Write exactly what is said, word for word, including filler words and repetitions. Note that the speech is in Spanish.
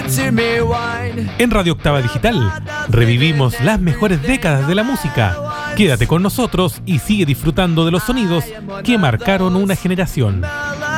En Radio Octava Digital revivimos las mejores décadas de la música. Quédate con nosotros y sigue disfrutando de los sonidos que marcaron una generación.